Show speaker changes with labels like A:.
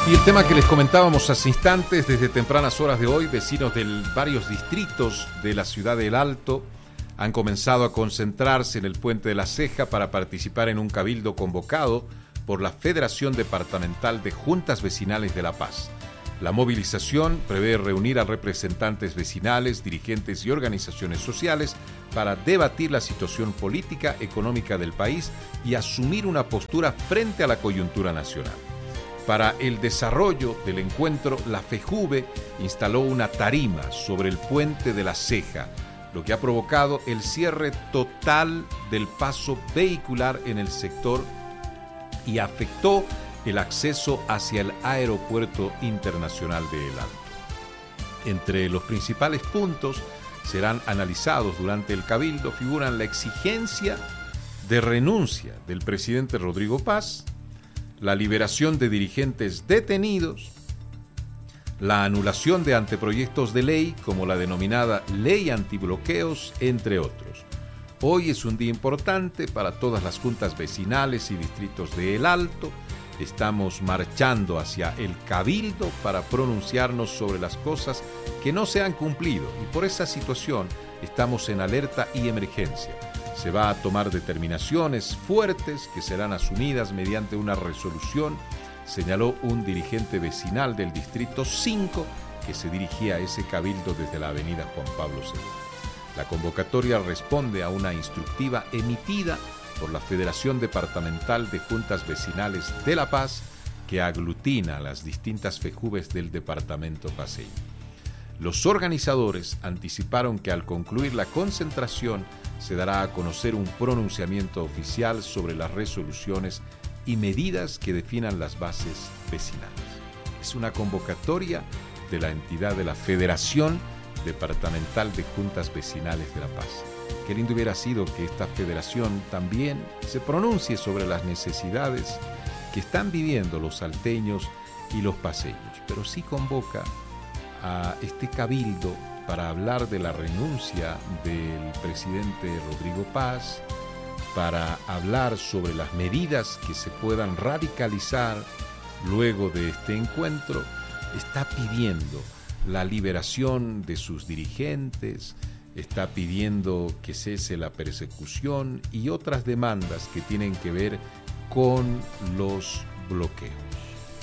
A: Y el tema que les comentábamos hace instantes, desde tempranas horas de hoy, vecinos de varios distritos de la ciudad del Alto han comenzado a concentrarse en el Puente de la Ceja para participar en un cabildo convocado por la Federación Departamental de Juntas Vecinales de La Paz. La movilización prevé reunir a representantes vecinales, dirigentes y organizaciones sociales para debatir la situación política, económica del país y asumir una postura frente a la coyuntura nacional. Para el desarrollo del encuentro, la FEJUVE instaló una tarima sobre el Puente de la Ceja, lo que ha provocado el cierre total del paso vehicular en el sector y afectó el acceso hacia el Aeropuerto Internacional de El Alto. Entre los principales puntos serán analizados durante el cabildo figuran la exigencia de renuncia del presidente Rodrigo Paz, la liberación de dirigentes detenidos, la anulación de anteproyectos de ley como la denominada Ley Antibloqueos, entre otros. Hoy es un día importante para todas las juntas vecinales y distritos de El Alto. Estamos marchando hacia el cabildo para pronunciarnos sobre las cosas que no se han cumplido y por esa situación estamos en alerta y emergencia. Se va a tomar determinaciones fuertes que serán asumidas mediante una resolución, señaló un dirigente vecinal del Distrito 5 que se dirigía a ese cabildo desde la avenida Juan Pablo II. La convocatoria responde a una instructiva emitida por la Federación Departamental de Juntas Vecinales de La Paz, que aglutina a las distintas FEJUVES del departamento paceño. Los organizadores anticiparon que al concluir la concentración se dará a conocer un pronunciamiento oficial sobre las resoluciones y medidas que definan las bases vecinales. Es una convocatoria de la entidad de la Federación Departamental de Juntas Vecinales de La Paz. Qué lindo hubiera sido que esta federación también se pronuncie sobre las necesidades que están viviendo los salteños y los paceños, pero sí convoca a este cabildo para hablar de la renuncia del presidente Rodrigo Paz, para hablar sobre las medidas que se puedan radicalizar luego de este encuentro. Está pidiendo la liberación de sus dirigentes, está pidiendo que cese la persecución y otras demandas que tienen que ver con los bloqueos.